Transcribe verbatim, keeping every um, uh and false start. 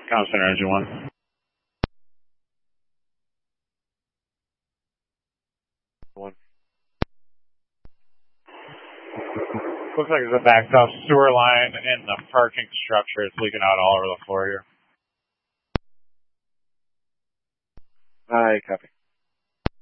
Comm Center Engine one. One. Looks like there's a backed up sewer line in the parking structure. It's leaking out all over the floor here. Aye, copy.